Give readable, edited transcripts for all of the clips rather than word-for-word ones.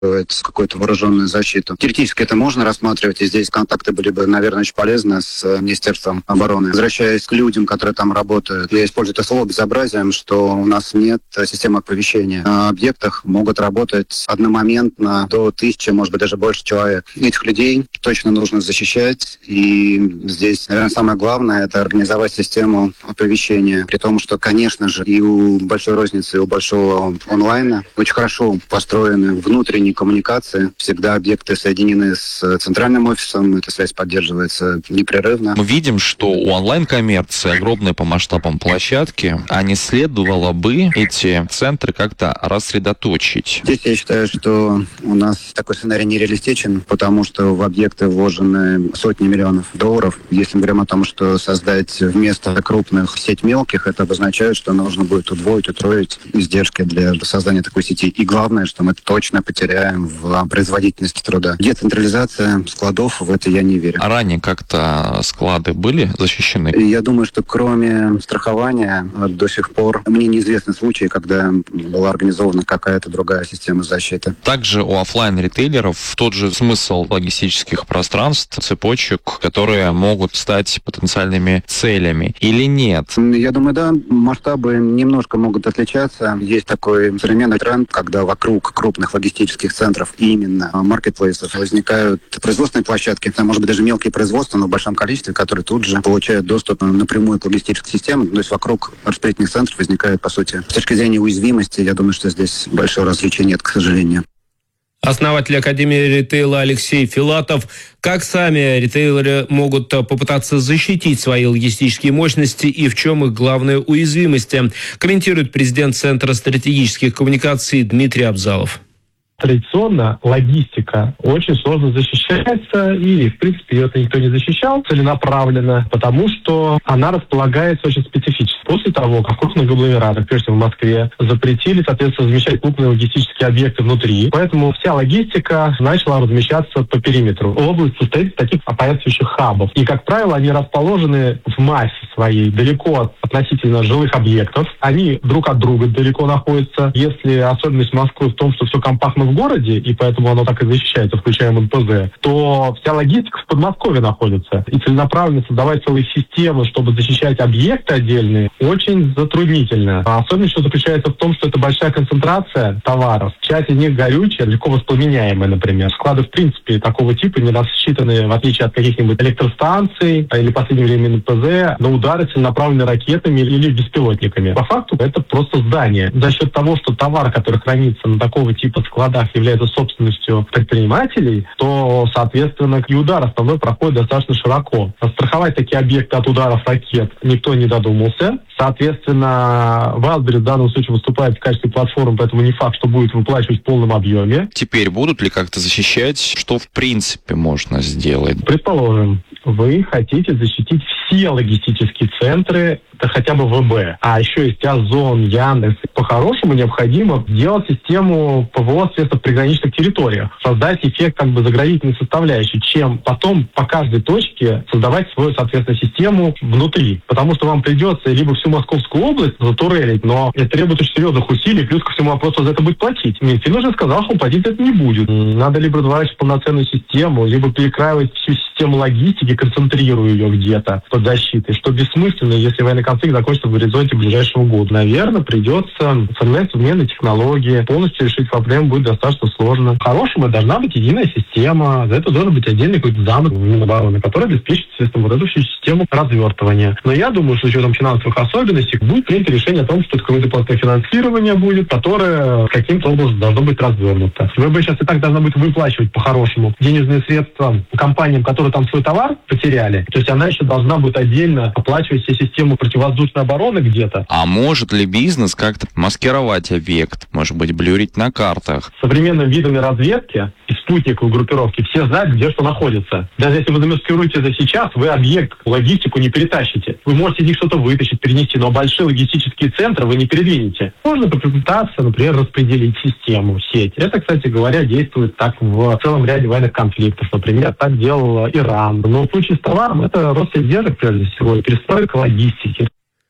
какую-то вооруженную защиту. Теоретически это можно рассматривать, и здесь контакты были бы, наверное, очень полезны с Министерством обороны. Возвращаясь к людям, которые там работают, я использую это слово безобразием, что у нас нет системы оповещения. На объектах могут работать одномоментно до 1000, может быть, даже больше человек. Этих людей точно нужно защищать, и здесь, наверное, самое главное — это организовать систему оповещения. При том, что, конечно же, и у большой розницы, и у большого онлайна очень хорошо построены внутренние коммуникации. Всегда объекты соединены с центральным офисом, эта связь поддерживается непрерывно. Мы видим, что у онлайн-коммерции огромные по масштабам площадки, а не следовало бы эти центры как-то рассредоточить? Здесь я считаю, что у нас такой сценарий нереалистичен, потому что в объекты вложены сотни миллионов долларов. Если мы говорим о том, что создать вместо крупных сеть мелких, это обозначает, что нужно будет удвоить, утроить издержки для создания такой сети. И главное, что мы точно потеряем в производительности труда. Децентрализация складов, в это я не верю. А ранее как-то склады были защищены? Я думаю, что кроме страхования до сих пор мне неизвестны случаи, когда была организована какая-то другая система защиты. Также у офлайн-ритейлеров тот же смысл логистических пространств, цепочек, которые могут стать потенциальными целями, или нет? Я думаю, да, масштабы немножко могут отличаться. Есть такой современный тренд, когда вокруг крупных логистических центров, именно маркетплейсов, возникают производственные площадки, там, может быть, даже мелкие производства, но в большом количестве, которые тут же получают доступ напрямую к логистической системе. То есть вокруг распределительных центров возникает, по сути, с точки зрения уязвимости, я думаю, что здесь большого различия нет, к сожалению. Основатель Академии ритейла Алексей Филатов. Как сами ритейлеры могут попытаться защитить свои логистические мощности и в чем их главные уязвимости, комментирует президент Центра стратегических коммуникаций Дмитрий Абзалов. Традиционно логистика очень сложно защищается, и, в принципе, ее никто не защищал целенаправленно, потому что она располагается очень специфически. После того, как в крупных агломератах, прежде всего в Москве, запретили, соответственно, размещать крупные логистические объекты внутри, поэтому вся логистика начала размещаться по периметру. Область состоит из таких опоясывающих хабов. И, как правило, они расположены в массе своей далеко относительно жилых объектов. Они друг от друга далеко находятся. Если особенность Москвы в том, что все компактно в городе, и поэтому оно так и защищается, включая МНПЗ, то вся логистика в Подмосковье находится. И целенаправленно создавать целые системы, чтобы защищать объекты отдельные, очень затруднительно. А особенность еще заключается в том, что это большая концентрация товаров. Часть из них горючая, легко воспламеняемая, например. Склады, в принципе, такого типа не рассчитаны, в отличие от каких-нибудь электростанций или в последнее время МНПЗ, на удары целенаправленные ракетами или беспилотниками. По факту это просто здание. За счет того, что товар, который хранится на такого типа складах, является собственностью предпринимателей, то, соответственно, и удар основной проходит достаточно широко. Страховать такие объекты от ударов ракет никто не додумался. Соответственно, Wildberries в данном случае выступает в качестве платформы, поэтому не факт, что будет выплачивать в полном объеме. Теперь будут ли как-то защищать? Что в принципе можно сделать? Предположим, вы хотите защитить все логистические центры, это хотя бы ВБ. А еще есть Озон, Яндекс. По-хорошему необходимо сделать систему ПВО средств в приграничных территориях. Создать эффект заградительной составляющей, чем потом по каждой точке создавать свою, соответственно, систему внутри. Потому что вам придется либо всю Московскую область затурелить, но это требует очень серьезных усилий, плюс ко всему вопросу за это будет платить. Минфин уже сказал, что он платить это не будет. Надо либо разворачивать полноценную систему, либо перекраивать всю систему логистики, концентрируя ее где-то под защитой, что бессмысленно, если военный конфликт закончится в горизонте ближайшего года. Наверное, придется совместно современные технологии. Полностью решить проблему будет достаточно сложно. По-хорошему, должна быть единая система. За это должен быть отдельный какой-то замок Минобороны, который обеспечит, естественно, вот эту всю систему развертывания. Но я думаю, что с учетом финансовых особенностей будет принято решение о том, что это какое-то платное финансирование будет, которое каким-то образом должно быть развернуто. ВБ сейчас и так должна быть выплачивать по-хорошему денежные средства компаниям, которые там свой товар потеряли. То есть она еще должна будет отдельно оплачивать все системы противовоздушной обороны где-то. А может ли бизнес как-то маскировать объект? Может быть, блюрить на картах? Современными видами разведки и спутниковой группировки все знают, где что находится. Даже если вы замаскируете это сейчас, вы объект, логистику не перетащите. Вы можете из них что-то вытащить, перенести, но большие логистические центры вы не передвинете. Можно попытаться, например, распределить систему, сеть. Это, кстати говоря, действует так в целом ряде военных конфликтов. Например, так делал Иран. Но в случае с товаром это рост издержек, прежде всего, и перестройка логистики.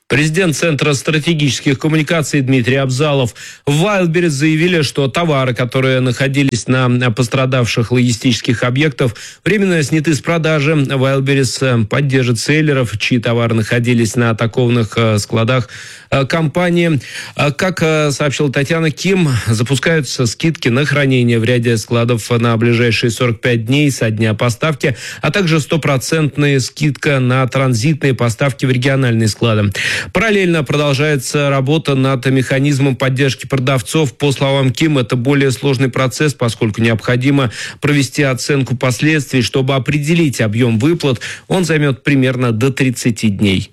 Президент Центра стратегических коммуникаций Дмитрий Абзалов. В Wildberries заявили, что товары, которые находились на пострадавших логистических объектах, временно сняты с продажи. Wildberries поддержит селлеров, чьи товары находились на атакованных складах компании. Как сообщила Татьяна Ким, запускаются скидки на хранение в ряде складов на ближайшие 45 дней со дня поставки, а также 100% скидка на транзитные поставки в региональные склады. Параллельно продолжается работа над механизмом поддержки продавцов. По словам Ким, это более сложный процесс, поскольку необходимо провести оценку последствий. Чтобы определить объем выплат, он займет примерно до 30 дней.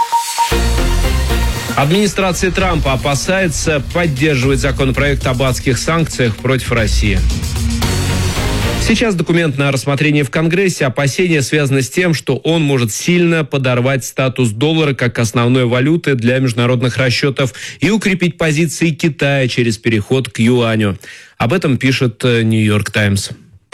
Администрация Трампа опасается поддерживать законопроект об адских санкциях против России. Сейчас документ на рассмотрение в Конгрессе. Опасения связаны с тем, что он может сильно подорвать статус доллара как основной валюты для международных расчетов и укрепить позиции Китая через переход к юаню. Об этом пишет «Нью-Йорк Таймс».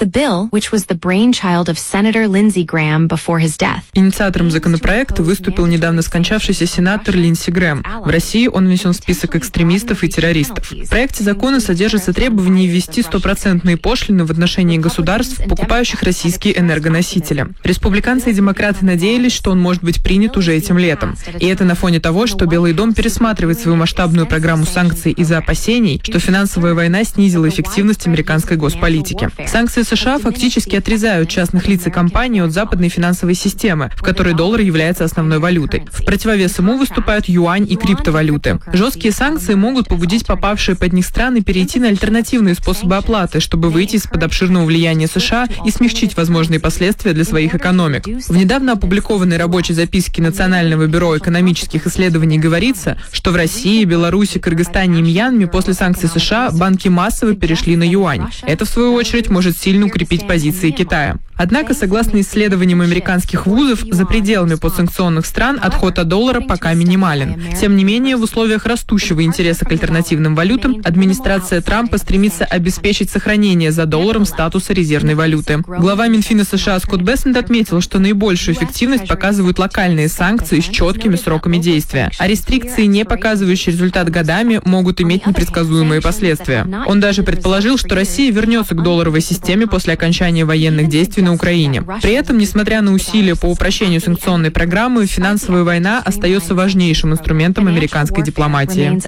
Инициатором законопроекта выступил недавно скончавшийся сенатор Линдси Грэм. В России он внесен в список экстремистов и террористов. В проекте закона содержится требование ввести 100% пошлины в отношении государств, покупающих российские энергоносители. Республиканцы и демократы надеялись, что он может быть принят уже этим летом. И это на фоне того, что Белый дом пересматривает свою масштабную программу санкций из-за опасений, что финансовая война снизила эффективность американской госполитики. Санкции США фактически отрезают частных лиц и компаний от западной финансовой системы, в которой доллар является основной валютой. В противовес ему выступают юань и криптовалюты. Жесткие санкции могут побудить попавшие под них страны перейти на альтернативные способы оплаты, чтобы выйти из-под обширного влияния США и смягчить возможные последствия для своих экономик. В недавно опубликованной рабочей записке Национального бюро экономических исследований говорится, что в России, Беларуси, Кыргызстане и Мьянме после санкций США банки массово перешли на юань. Это, в свою очередь, может сильно укрепить позиции Китая. Однако, согласно исследованиям американских вузов, за пределами подсанкционных стран отход от доллара пока минимален. Тем не менее, в условиях растущего интереса к альтернативным валютам администрация Трампа стремится обеспечить сохранение за долларом статуса резервной валюты. Глава Минфина США Скотт Бессент отметил, что наибольшую эффективность показывают локальные санкции с четкими сроками действия, а рестрикции, не показывающие результат годами, могут иметь непредсказуемые последствия. Он даже предположил, что Россия вернется к долларовой системе после окончания военных действий на Украине. При этом, несмотря на усилия по упрощению санкционной программы, финансовая война остается важнейшим инструментом американской дипломатии.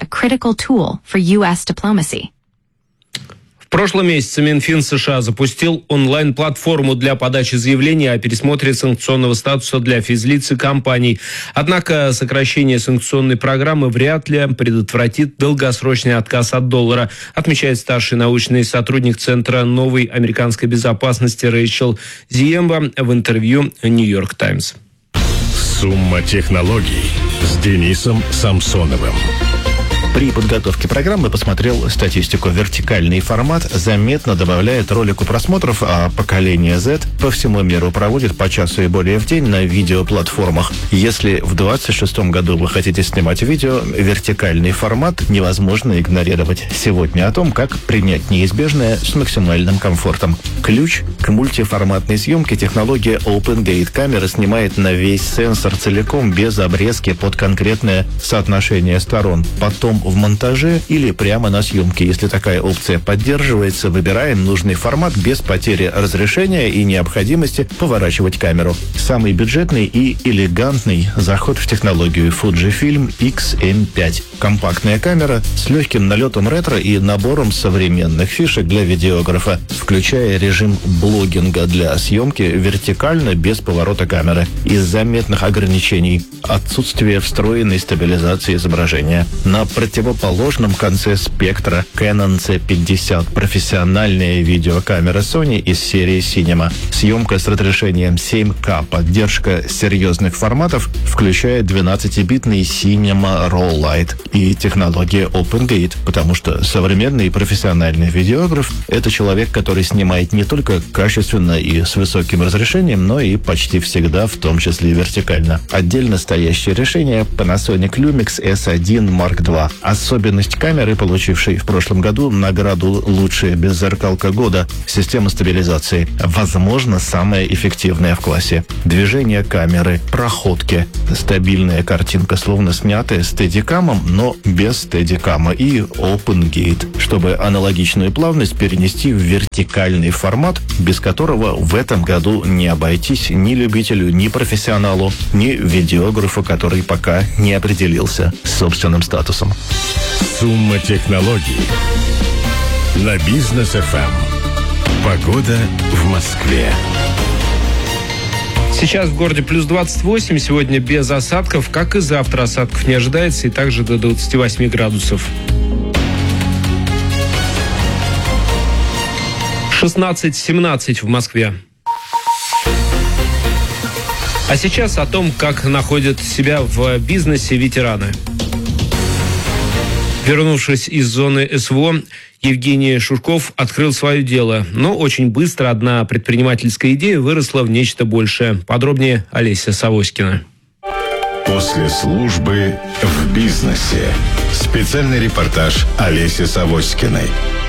В прошлом месяце Минфин США запустил онлайн-платформу для подачи заявлений о пересмотре санкционного статуса для физлиц и компаний. Однако сокращение санкционной программы вряд ли предотвратит долгосрочный отказ от доллара, отмечает старший научный сотрудник Центра новой американской безопасности Рэйчел Зиемба в интервью «Нью-Йорк Таймс». Сумма технологий с Денисом Самсоновым. При подготовке программы посмотрел статистику. Вертикальный формат заметно добавляет ролику просмотров, а поколение Z по всему миру проводит по часу и более в день на видеоплатформах. Если в 2026 году вы хотите снимать видео, вертикальный формат невозможно игнорировать. Сегодня о том, как принять неизбежное с максимальным комфортом. Ключ к мультиформатной съемке — технология OpenGate. Камера снимает на весь сенсор целиком, без обрезки под конкретное соотношение сторон. Потом в монтаже или прямо на съемке. Если такая опция поддерживается, выбираем нужный формат без потери разрешения и необходимости поворачивать камеру. Самый бюджетный и элегантный заход в технологию Fujifilm X-M5. Компактная камера с легким налетом ретро и набором современных фишек для видеографа, включая режим блогинга для съемки вертикально без поворота камеры. Из заметных ограничений — отсутствие встроенной стабилизации изображения. На противоположном конце спектра Canon C50, профессиональная видеокамера Sony из серии Cinema. Съемка с разрешением 7К, поддержка серьезных форматов, включая 12-битный Cinema Raw Light и технология OpenGate, потому что современный профессиональный видеограф — это человек, который который снимает не только качественно и с высоким разрешением, но и почти всегда, в том числе вертикально. Отдельно стоящее решение Panasonic Lumix S1 Mark II. Особенность камеры, получившей в прошлом году награду «Лучшая беззеркалка года», система стабилизации. Возможно, самая эффективная в классе. Движение камеры, проходки. Стабильная картинка, словно снятая стедикамом, но без стедикама. И Open Gate, чтобы аналогичную плавность перенести в вертикальный формат, без которого в этом году не обойтись ни любителю, ни профессионалу, ни видеографу, который пока не определился с собственным статусом. Сумма технологий на Бизнес ФМ. Погода в Москве. Сейчас в городе плюс 28, сегодня без осадков, как и завтра осадков не ожидается, и также до 28 градусов. 16-17 в Москве. А сейчас о том, как находят себя в бизнесе ветераны. Вернувшись из зоны СВО, Евгений Шушков открыл свое дело. Но очень быстро одна предпринимательская идея выросла в нечто большее. Подробнее Олеся Савоськина. После службы в бизнесе. Специальный репортаж Олеси Савоськиной.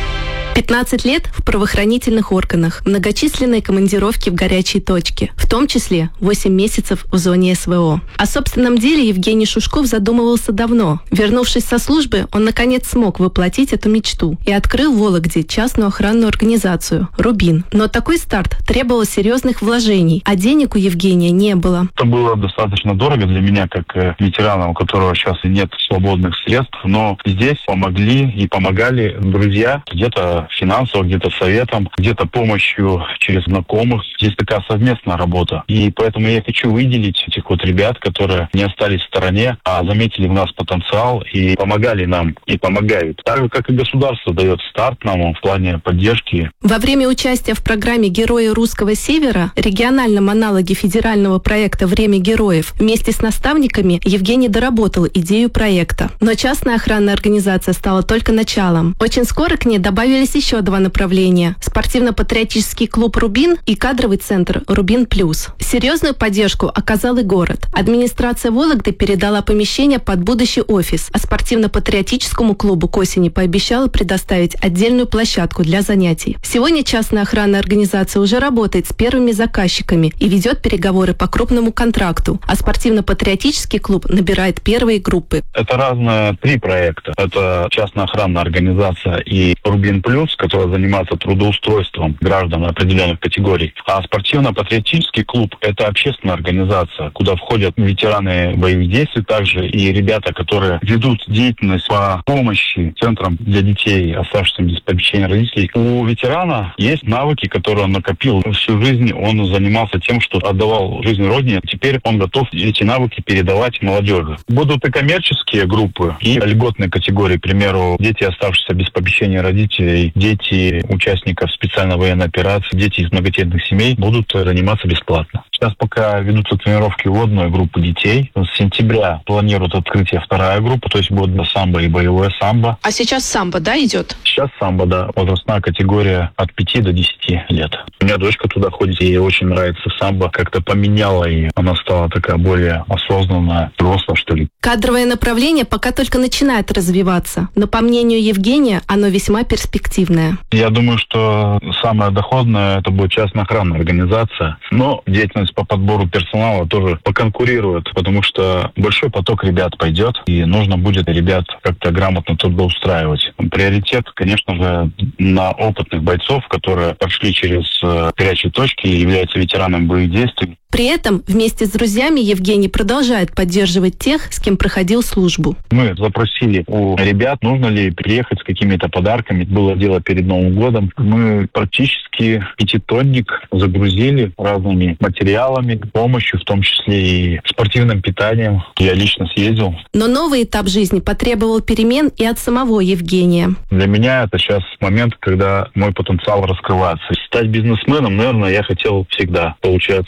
15 лет в правоохранительных органах, многочисленные командировки в горячие точки, в том числе 8 месяцев в зоне СВО. О собственном деле Евгений Шушков задумывался давно. Вернувшись со службы, он наконец смог воплотить эту мечту и открыл в Вологде частную охранную организацию «Рубин». Но такой старт требовал серьезных вложений, а денег у Евгения не было. Это было достаточно дорого для меня, как ветерана, у которого сейчас нет свободных средств, но здесь помогли и помогали друзья, где-то финансово, где-то советом, где-то помощью через знакомых. Здесь такая совместная работа. И поэтому я хочу выделить этих вот ребят, которые не остались в стороне, а заметили в нас потенциал и помогали нам, и помогают. Так же, как и государство дает старт нам в плане поддержки. Во время участия в программе «Герои Русского Севера», региональном аналоге федерального проекта «Время героев», вместе с наставниками Евгений доработал идею проекта. Но частная охранная организация стала только началом. Очень скоро к ней добавились еще два направления – спортивно-патриотический клуб «Рубин» и кадровый центр «Рубин Плюс». Серьезную поддержку оказал и город. Администрация Вологды передала помещение под будущий офис, а спортивно-патриотическому клубу к осени пообещала предоставить отдельную площадку для занятий. Сегодня частная охранная организация уже работает с первыми заказчиками и ведет переговоры по крупному контракту, а спортивно-патриотический клуб набирает первые группы. Это разные три проекта. Это частная охранная организация и «Рубин Плюс», которая занимается трудоустройством граждан определенных категорий. А спортивно-патриотический клуб – это общественная организация, куда входят ветераны боевых действий, также и ребята, которые ведут деятельность по помощи центрам для детей, оставшихся без попечения родителей. У ветерана есть навыки, которые он накопил. Всю жизнь он занимался тем, что отдавал жизнь родине. Теперь он готов эти навыки передавать молодежи. Будут и коммерческие группы, и льготные категории, к примеру, дети, оставшиеся без попечения родителей, дети участников специальной военной операции, дети из многодетных семей будут заниматься бесплатно. Сейчас пока ведутся тренировки в одной группы детей. С сентября планируют открытие вторая группа, то есть будет самбо и боевое самбо. А сейчас самбо, да, идет? Сейчас самбо, да. Возрастная категория от 5 до 10 лет. У меня дочка туда ходит, ей очень нравится самбо. Как-то поменяла ее. Она стала такая более осознанная, взрослая, что ли. Кадровое направление пока только начинает развиваться. Но, по мнению Евгения, оно весьма перспективное. Я думаю, что самое доходное это будет частная охранная организация. Но деятельность по подбору персонала тоже поконкурирует, потому что большой поток ребят пойдет, и нужно будет ребят как-то грамотно трудоустраивать. Приоритет, конечно же, на опытных бойцов, которые прошли через горячие точки и являются ветеранами боевых действий. При этом вместе с друзьями Евгений продолжает поддерживать тех, с кем проходил службу. Мы запросили у ребят, нужно ли приехать с какими-то подарками. Было дело перед Новым годом. Мы практически 5-тонник загрузили разными материалами, помощью, в том числе и спортивным питанием. Я лично съездил. Но новый этап жизни потребовал перемен и от самого Евгения. Для меня это сейчас момент, когда мой потенциал раскрывается. Стать бизнесменом, наверное, я хотел всегда. Получается, высшее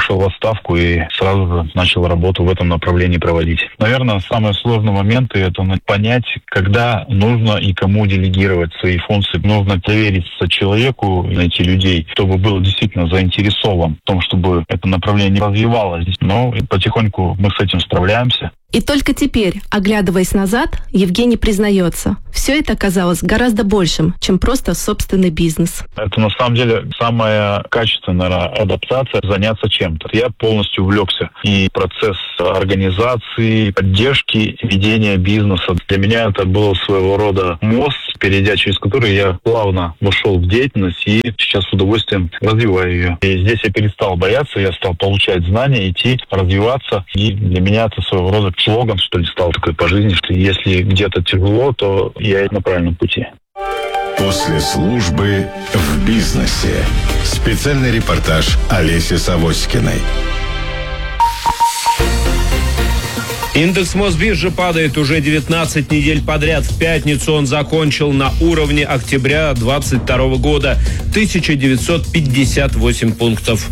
вышел в отставку и сразу же начал работу в этом направлении проводить. Наверное, самый сложный момент — это понять, когда нужно и кому делегировать свои функции. Нужно довериться человеку, найти людей, чтобы был действительно заинтересован в том, чтобы это направление развивалось. Но потихоньку мы с этим справляемся. И только теперь, оглядываясь назад, Евгений признается, все это оказалось гораздо большим, чем просто собственный бизнес. Это на самом деле самая качественная адаптация — заняться чем-то. Я полностью увлекся. И процесс организации, поддержки, ведения бизнеса. Для меня это был своего рода мост, перейдя через который я плавно вошел в деятельность и сейчас с удовольствием развиваю ее. И здесь я перестал бояться, я стал получать знания, идти, развиваться. И для меня это своего рода слоган, что ли, стал такой по жизни, что если где-то тяжело, то я на правильном пути. После службы в бизнесе. Специальный репортаж Олеси Савоськиной. Индекс Мосбиржи падает уже 19 недель подряд. В пятницу он закончил на уровне октября 2022 года. 1958 пунктов.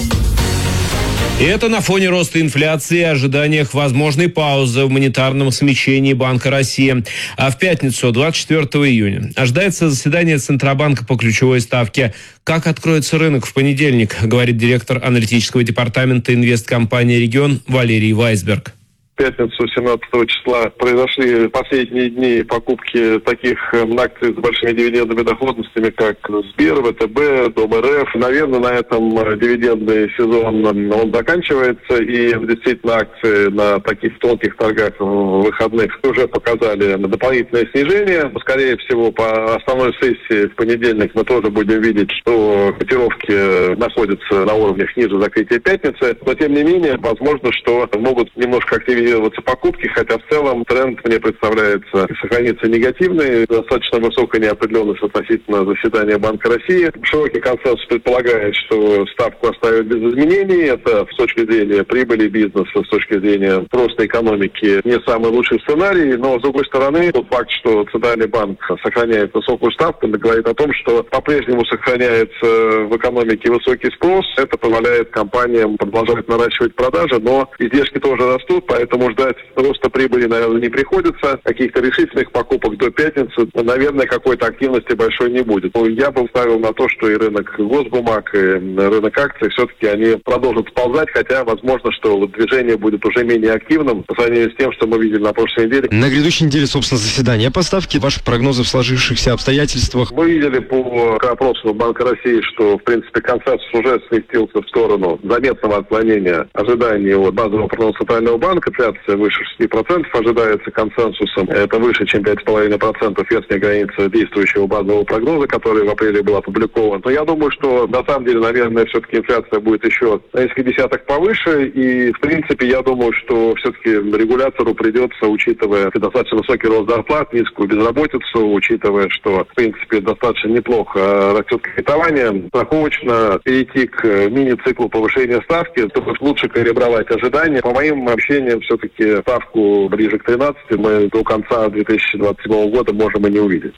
И это на фоне роста инфляции и ожиданиях возможной паузы в монетарном смягчении Банка России. А в пятницу, 24 июня, ожидается заседание Центробанка по ключевой ставке. Как откроется рынок в понедельник, говорит директор аналитического департамента инвесткомпании «Регион» Валерий Вайсберг. В пятницу, 17 числа, произошли последние дни покупки таких акций с большими дивидендными доходностями, как Сбер, ВТБ, Дом РФ. Наверное, на этом дивидендный сезон он заканчивается, и действительно акции на таких тонких торгах выходных уже показали дополнительное снижение. Скорее всего, по основной сессии в понедельник мы тоже будем видеть, что котировки находятся на уровнях ниже закрытия пятницы, но тем не менее, возможно, что могут немножко активизироваться покупки, хотя в целом тренд мне представляется сохранится негативный, достаточно высокая неопределенность относительно заседания Банка России. Широкий консенсус предполагает, что ставку оставят без изменений. Это с точки зрения прибыли бизнеса, с точки зрения роста экономики не самый лучший сценарий, но с другой стороны, тот факт, что Центральный банк сохраняет высокую ставку, говорит о том, что по-прежнему сохраняется в экономике высокий спрос. Это позволяет компаниям продолжать наращивать продажи, но издержки тоже растут, поэтому ждать роста прибыли, наверное, не приходится. Каких-то решительных покупок до пятницы, наверное, какой-то активности большой не будет. Я бы ставил на то, что и рынок госбумаг, и рынок акций все-таки они продолжат сползать, хотя возможно, что движение будет уже менее активным по сравнению с тем, что мы видели на прошлой неделе. На грядущей неделе, собственно, заседание по ставке. Ваши прогнозы в сложившихся обстоятельствах? Мы видели по опросу Банка России, что, в принципе, консенсус уже сместился в сторону заметного отклонения ожиданий от базового прогноза Центрального банка. Инфляция выше 6% ожидается консенсусом. Это выше, чем 5,5% верхняя граница действующего базового прогноза, который в апреле был опубликован. Но я думаю, что на самом деле, наверное, все-таки инфляция будет еще на несколько десяток повыше. И, в принципе, я думаю, что все-таки регулятору придется, учитывая достаточно высокий рост зарплат, низкую безработицу, учитывая, что, в принципе, достаточно неплохо растет кредитование, страховочно перейти к мини-циклу повышения ставки, чтобы лучше калибровать ожидания. По моим ощущениям, все-таки ставку ближе к 13 мы до конца 2027 года можем и не увидеть.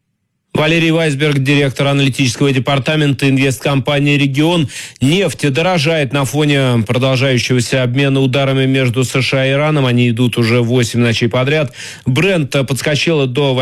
Валерий Вайсберг, директор аналитического департамента инвесткомпании «Регион». Нефть дорожает на фоне продолжающегося обмена ударами между США и Ираном. Они идут уже 8 ночей подряд. Брент подскочила до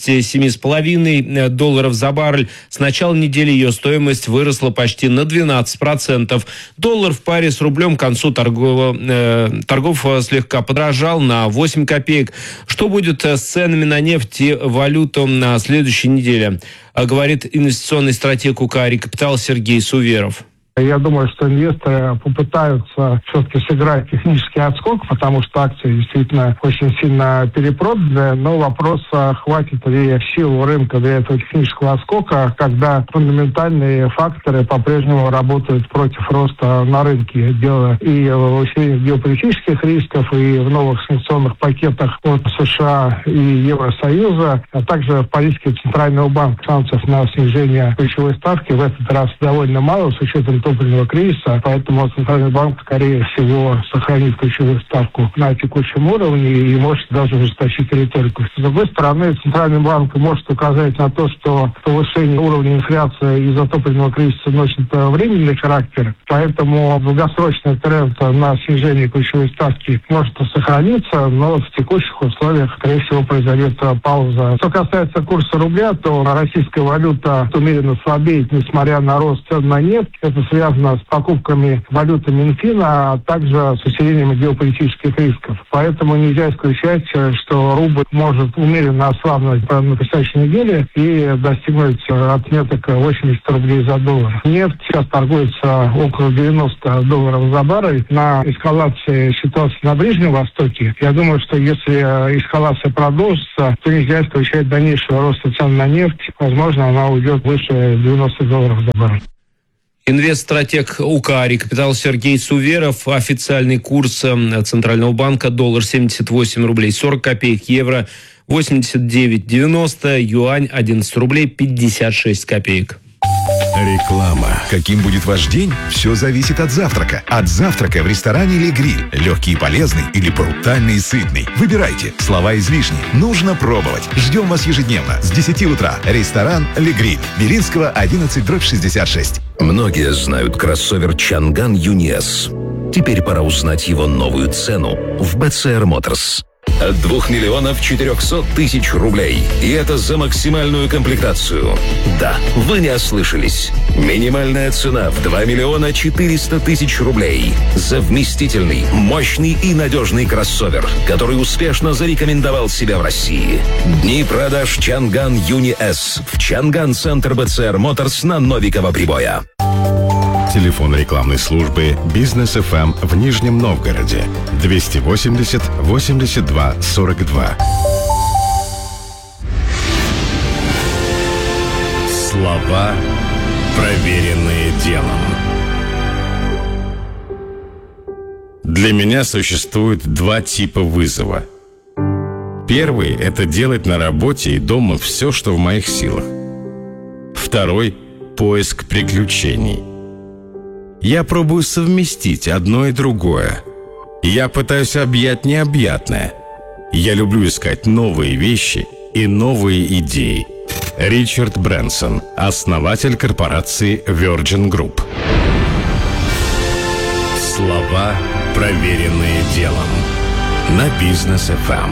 $87,5 за баррель. С начала недели ее стоимость выросла почти на 12%. Доллар в паре с рублем к концу торгов слегка подорожал на 8 копеек. Что будет с ценами на нефть и валюту на следующей неделе? Говорит инвестиционный стратег УК «Рекапитал» Сергей Суверов. Я думаю, что инвесторы попытаются все-таки сыграть технический отскок, потому что акции действительно очень сильно перепроданы, но вопрос, хватит ли силу рынка для этого технического отскока, когда фундаментальные факторы по-прежнему работают против роста на рынке. Дело и в усилении геополитических рисков, и в новых санкционных пакетах от США и Евросоюза, а также в политике Центрального банка. Шансов на снижение ключевой ставки в этот раз довольно мало, с учетом затопленного кризиса, поэтому Центральный банк, скорее всего, сохранит ключевую ставку на текущем уровне и может даже ужесточить риторику. С другой стороны, Центральный банк может указать на то, что повышение уровня инфляции и затопленного кризиса носит временный характер, поэтому долгосрочный тренд на снижение ключевой ставки может сохраниться, но в текущих условиях, скорее всего, произойдет пауза. Что касается курса рубля, то российская валюта умеренно слабеет, несмотря на рост цен на нефть. Это связано с покупками валюты Минфина, а также с усилением геополитических рисков. Поэтому нельзя исключать, что рубль может умеренно ослабнуть на предстоящей неделе и достигнуть отметок 80 рублей за доллар. Нефть сейчас торгуется около $90 за баррель. На эскалации ситуации на Ближнем Востоке, я думаю, что если эскалация продолжится, то нельзя исключать дальнейшего роста цен на нефть. Возможно, она уйдет выше $90 за баррель. Инвестстратег УК рекапитал Сергей Суверов. Официальный курс Центрального банка: доллар 78 рублей 40 копеек, евро 89,90, юань 11 рублей 56 копеек. Реклама. Каким будет ваш день? Все зависит от завтрака. От завтрака в ресторане «Ле Гриль». Легкий и полезный или брутальный и сытный. Выбирайте. Слова излишни. Нужно пробовать. Ждем вас ежедневно с 10 утра. Ресторан «Ле Гриль». Белинского, 11/66. Многие знают кроссовер Чанган Юни-С. Теперь пора узнать его новую цену в БЦР Моторс. От 2 400 000 рублей. И это за максимальную комплектацию. Да, вы не ослышались. Минимальная цена в 2 400 000 рублей. За вместительный, мощный и надежный кроссовер, который успешно зарекомендовал себя в России. Дни продаж Чанган Юни-С в Чанган-центр БЦР Моторс на Новикова-Прибоя. Телефон рекламной службы «Бизнес ФМ» в Нижнем Новгороде 280 82 42. Слова, проверенные делом. Для меня существует два типа вызова. Первый – это делать на работе и дома все, что в моих силах. Второй – поиск приключений. Я пробую совместить одно и другое. Я пытаюсь объять необъятное. Я люблю искать новые вещи и новые идеи. Ричард Брэнсон, основатель корпорации Virgin Group. Слова, проверенные делом. На Бизнес ФМ.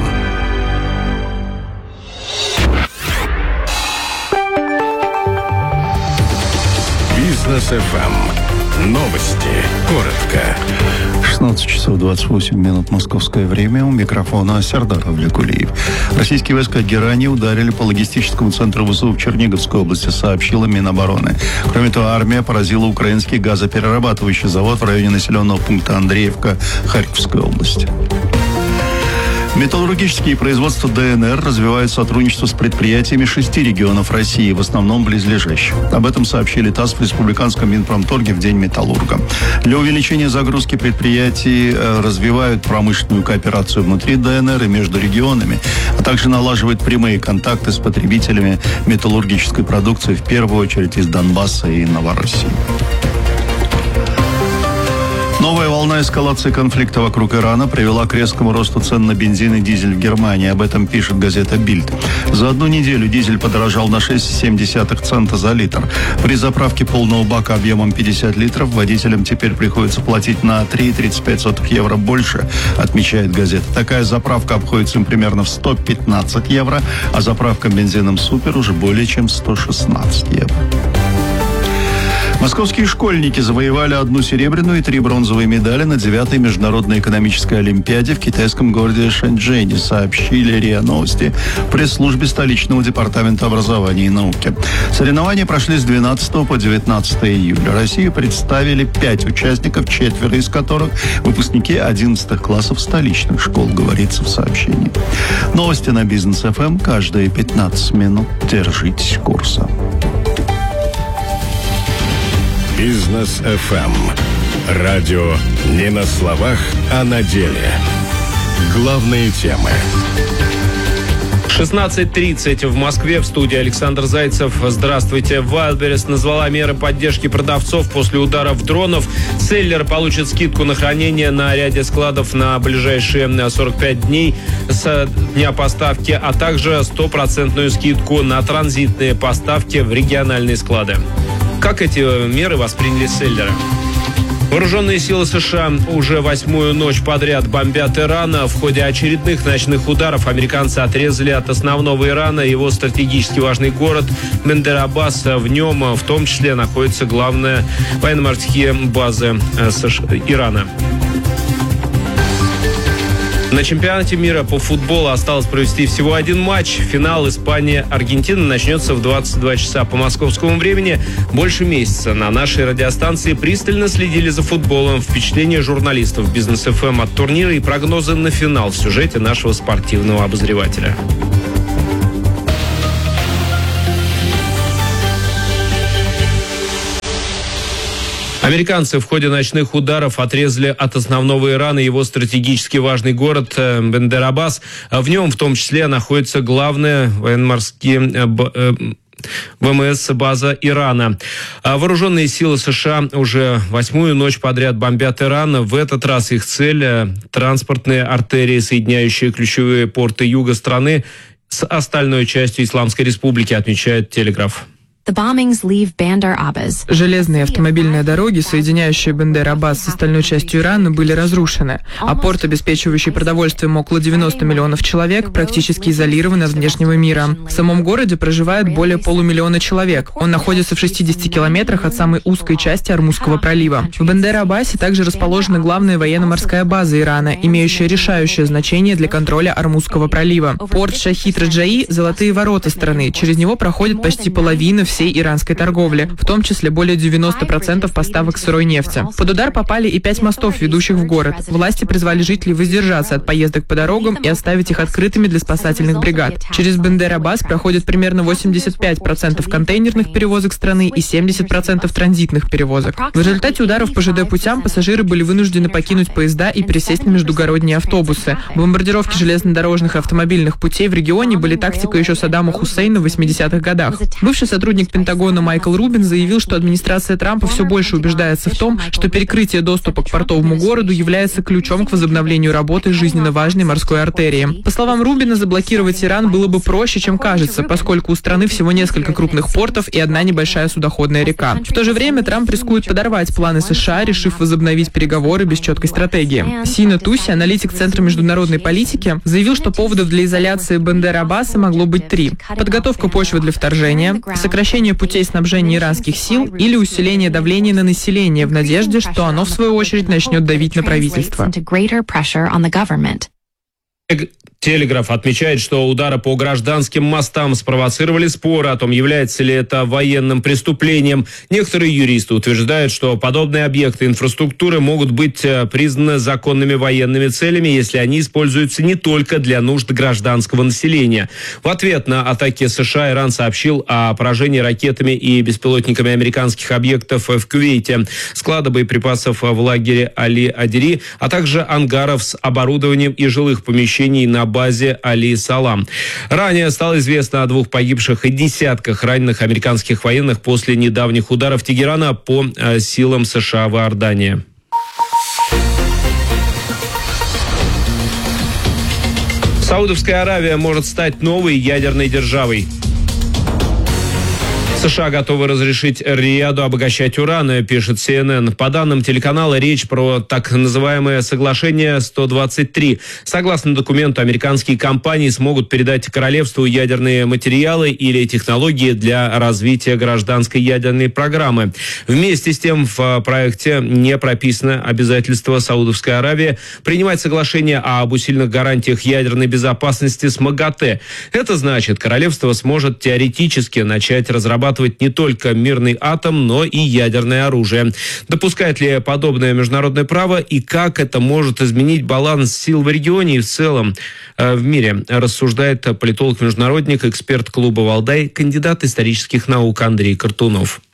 Бизнес ФМ. Новости. Коротко. 16 часов 28 минут московское время. У микрофона Сердар Авликулиев. Российские войска Герани ударили по логистическому центру ВСУ в Черниговской области, сообщила Минобороны. Кроме того, армия поразила украинский газоперерабатывающий завод в районе населенного пункта Андреевка Харьковской области. Металлургические производства ДНР развивают сотрудничество с предприятиями 6 регионов России, в основном близлежащих. Об этом сообщили ТАСС в Республиканском Минпромторге в День металлурга. Для увеличения загрузки предприятий развивают промышленную кооперацию внутри ДНР и между регионами, а также налаживают прямые контакты с потребителями металлургической продукции, в первую очередь из Донбасса и Новороссии. Новая волна эскалации конфликта вокруг Ирана привела к резкому росту цен на бензин и дизель в Германии. Об этом пишет газета «Бильд». За одну неделю дизель подорожал на 6,7 цента за литр. При заправке полного бака объемом 50 литров водителям теперь приходится платить на 3,35 евро больше, отмечает газета. Такая заправка обходится им примерно в 115 евро, а заправка бензином «Супер» уже более чем 116 евро. Московские школьники завоевали 1 серебряную и 3 бронзовые медали на 9-й международной экономической олимпиаде в китайском городе Шэньчжэне, сообщили РИА Новости в пресс-службе столичного департамента образования и науки. Соревнования прошли с 12 по 19 июля. Россию представили 5 участников, 4 из которых выпускники 11 классов столичных школ, говорится в сообщении. Новости на Бизнес ФМ каждые 15 минут. Держитесь курса. Бизнес ФМ. Радио не на словах, а на деле. Главные темы. 16:30 в Москве, в студии Александр Зайцев. Здравствуйте. Wildberries назвала меры поддержки продавцов после ударов дронов. Селлеры получат скидку на хранение на ряде складов на ближайшие 45 дней с дня поставки, а также 100% скидку на транзитные поставки в региональные склады. Как эти меры восприняли селлеры? Вооруженные силы США уже 8-ю ночь подряд бомбят Иран. В ходе очередных ночных ударов американцы отрезали от основного Ирана его стратегически важный город Бендер-Аббас. В нем в том числе находятся главные военно-морские базы Ирана. На чемпионате мира по футболу осталось провести всего один матч. Финал Испания-Аргентина начнется в 22 часа по московскому времени. Больше месяца на нашей радиостанции пристально следили за футболом. Впечатления журналистов Бизнес ФМ от турнира и прогнозы на финал в сюжете нашего спортивного обозревателя. Американцы в ходе ночных ударов отрезали от основного Ирана его стратегически важный город Бендер-Аббас. В нем в том числе находятся главные военно-морские ВМС база Ирана. Вооруженные силы США уже 8-ю ночь подряд бомбят Иран. В этот раз их цель – транспортные артерии, соединяющие ключевые порты юга страны с остальной частью Исламской Республики, отмечает Телеграф. Железные автомобильные дороги, соединяющие Бендер-Аббас с остальной частью Ирана, были разрушены, а порт, обеспечивающий продовольствием около 90 миллионов человек, практически изолирован от внешнего мира. В самом городе проживает более полумиллиона человек. Он находится в 60 километрах от самой узкой части Ормузского пролива. В Бендер-Аббасе также расположена главная военно-морская база Ирана, имеющая решающее значение для контроля Ормузского пролива. Порт Шахид-Раджаи – золотые ворота страны. Через него проходит почти половина всей иранской торговли, в том числе более 90% поставок сырой нефти. Под удар попали и 5 мостов, ведущих в город. Власти призвали жителей воздержаться от поездок по дорогам и оставить их открытыми для спасательных бригад. Через Бендер-Аббас проходит примерно 85% контейнерных перевозок страны и 70% транзитных перевозок. В результате ударов по ЖД-путям пассажиры были вынуждены покинуть поезда и пересесть на междугородние автобусы. Бомбардировки железнодорожных и автомобильных путей в регионе были тактикой еще Саддама Хусейна в 80-х годах. Бывший сотрудник Пентагона Майкл Рубин заявил, что администрация Трампа все больше убеждается в том, что перекрытие доступа к портовому городу является ключом к возобновлению работы жизненно важной морской артерии. По словам Рубина, заблокировать Иран было бы проще, чем кажется, поскольку у страны всего несколько крупных портов и одна небольшая судоходная река. В то же время Трамп рискует подорвать планы США, решив возобновить переговоры без четкой стратегии. Сина Туси, аналитик Центра международной политики, заявил, что поводов для изоляции Бендер-Аббаса могло быть 3. Подготовка почвы для вторжения, сокращение путей снабжения иранских сил или усиление давления на население в надежде, что оно, в свою очередь, начнет давить на правительство. Телеграф отмечает, что удары по гражданским мостам спровоцировали споры о том, является ли это военным преступлением. Некоторые юристы утверждают, что подобные объекты инфраструктуры могут быть признаны законными военными целями, если они используются не только для нужд гражданского населения. В ответ на атаки США Иран сообщил о поражении ракетами и беспилотниками американских объектов в Кувейте, склада боеприпасов в лагере Али-Адири, а также ангаров с оборудованием и жилых помещений на базе Али-Салам. Ранее стало известно о 2 погибших и десятках раненых американских военных после недавних ударов Тегерана по силам США в Иордании. Саудовская Аравия может стать новой ядерной державой. США готовы разрешить Эр-Рияду обогащать уран, пишет CNN. По данным телеканала, речь про так называемое соглашение 123. Согласно документу, американские компании смогут передать королевству ядерные материалы или технологии для развития гражданской ядерной программы. Вместе с тем, в проекте не прописано обязательство Саудовской Аравии принимать соглашение об усиленных гарантиях ядерной безопасности с МАГАТЭ. Это значит, королевство сможет теоретически начать разрабатывать не только мирный атом, но и ядерное оружие. Допускает ли подобное международное право и как это может изменить баланс сил в регионе и в целом в мире, рассуждает политолог-международник, эксперт клуба «Валдай», кандидат исторических наук Андрей Картунов.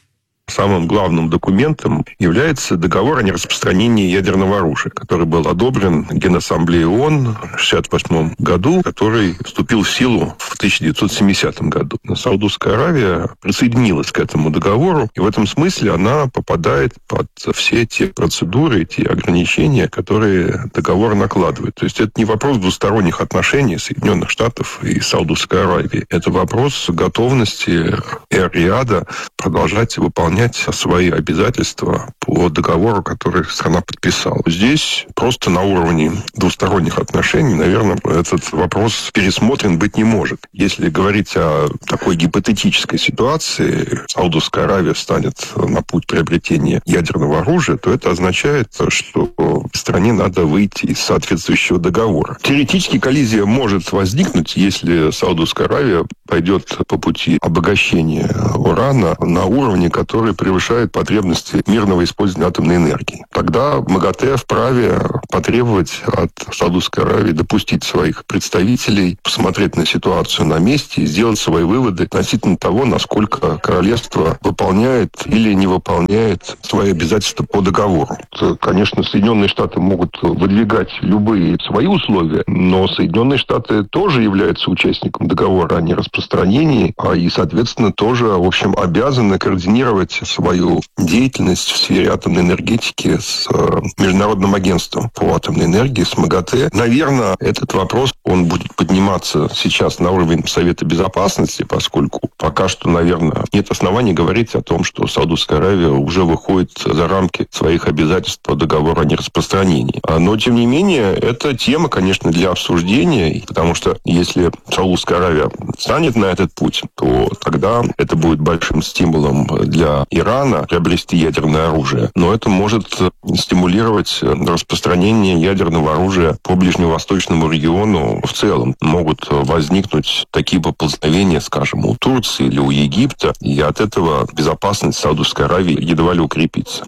самым главным документом является договор о нераспространении ядерного оружия, который был одобрен Генассамблеей ООН в 1968 году, который вступил в силу в 1970 году. Саудовская Аравия присоединилась к этому договору, и в этом смысле она попадает под все те процедуры, те ограничения, которые договор накладывает. То есть это не вопрос двусторонних отношений Соединенных Штатов и Саудовской Аравии. Это вопрос готовности Эр-Рияда продолжать выполнять свои обязательства по договору, который страна подписала. Здесь просто на уровне двусторонних отношений, наверное, этот вопрос пересмотрен быть не может. Если говорить о такой гипотетической ситуации, Саудовская Аравия станет на путь приобретения ядерного оружия, то это означает, что стране надо выйти из соответствующего договора. Теоретически коллизия может возникнуть, если Саудовская Аравия пойдет по пути обогащения урана на уровне, который превышает потребности мирного использования атомной энергии. Тогда МАГАТЭ вправе потребовать от Саудовской Аравии допустить своих представителей, посмотреть на ситуацию на месте и сделать свои выводы относительно того, насколько королевство выполняет или не выполняет свои обязательства по договору. Конечно, Соединенные Штаты могут выдвигать любые свои условия, но Соединенные Штаты тоже являются участником договора о нераспространении, и, соответственно, тоже, в общем, обязаны координировать свою деятельность в сфере атомной энергетики с Международным агентством по атомной энергии, с МАГАТЭ. Наверное, этот вопрос, он будет подниматься сейчас на уровень Совета Безопасности, поскольку пока что, наверное, нет оснований говорить о том, что Саудовская Аравия уже выходит за рамки своих обязательств по договору о нераспространении. Но, тем не менее, это тема, конечно, для обсуждения, потому что если Саудовская Аравия станет на этот путь, то тогда это будет большим стимулом для Ирана приобрести ядерное оружие. Но это может стимулировать распространение ядерного оружия по ближневосточному региону в целом. Могут возникнуть такие поползновения, скажем, у Турции или у Египта, и от этого безопасность Саудовской Аравии едва ли укрепится.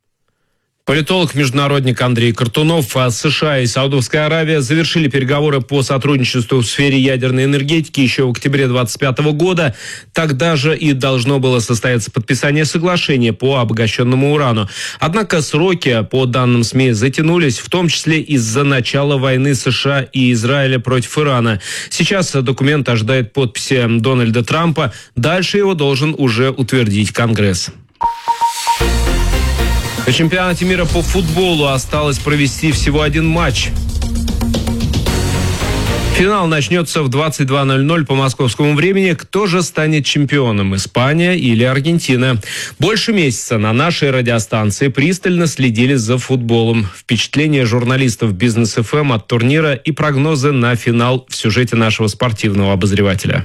Политолог-международник Андрей Картунов. США и Саудовская Аравия завершили переговоры по сотрудничеству в сфере ядерной энергетики еще в октябре 2025 года. Тогда же и должно было состояться подписание соглашения по обогащенному урану. Однако сроки, по данным СМИ, затянулись, в том числе из-за начала войны США и Израиля против Ирана. Сейчас документ ожидает подписи Дональда Трампа. Дальше его должен уже утвердить Конгресс. На чемпионате мира по футболу осталось провести всего один матч. Финал начнется в 22:00 по московскому времени. Кто же станет чемпионом, Испания или Аргентина? Больше месяца на нашей радиостанции пристально следили за футболом. Впечатления журналистов Бизнес ФМ от турнира и прогнозы на финал в сюжете нашего спортивного обозревателя.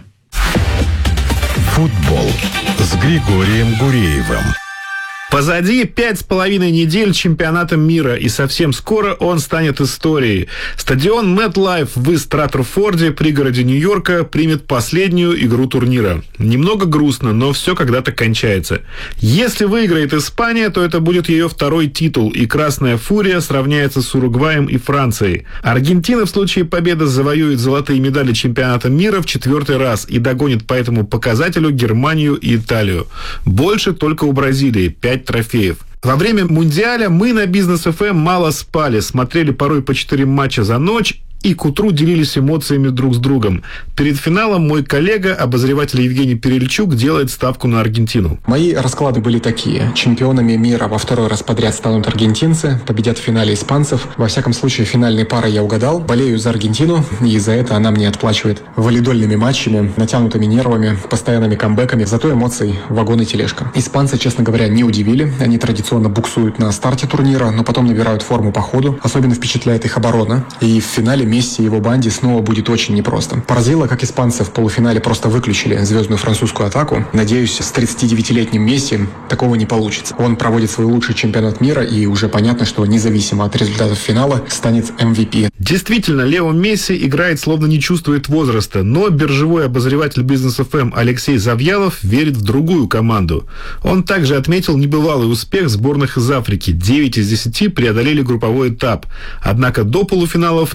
Футбол с Григорием Гуреевым. Позади 5,5 недель чемпионата мира, и совсем скоро он станет историей. Стадион MetLife в Стратфорде, пригороде Нью-Йорка, примет последнюю игру турнира. Немного грустно, но все когда-то кончается. Если выиграет Испания, то это будет ее второй титул, и Красная Фурия сравняется с Уругваем и Францией. Аргентина в случае победы завоюет золотые медали чемпионата мира в 4-й раз и догонит по этому показателю Германию и Италию. Больше только у Бразилии 5 трофеев. Во время Мундиаля мы на Бизнес ФМ мало спали, смотрели порой по 4 матча за ночь и к утру делились эмоциями друг с другом. Перед финалом мой коллега, обозреватель Евгений Перельчук, делает ставку на Аргентину. Мои расклады были такие. Чемпионами мира во второй раз подряд станут аргентинцы, победят в финале испанцев. Во всяком случае, финальные пары я угадал. Болею за Аргентину, и за это она мне отплачивает валидольными матчами, натянутыми нервами, постоянными камбэками. Зато эмоций вагон и тележка. Испанцы, честно говоря, не удивили. Они традиционно буксуют на старте турнира, но потом набирают форму по ходу. Особенно впечатляет их оборона. И в финале Месси и его банде снова будет очень непросто. Поразило, как испанцы в полуфинале просто выключили звездную французскую атаку. Надеюсь, с 39-летним Месси такого не получится. Он проводит свой лучший чемпионат мира, и уже понятно, что независимо от результатов финала станет MVP. Действительно, Лео Месси играет, словно не чувствует возраста, но биржевой обозреватель Бизнес ФМ Алексей Завьялов верит в другую команду. Он также отметил небывалый успех сборных из Африки. 9 из 10 преодолели групповой этап. Однако до полуфиналов никто не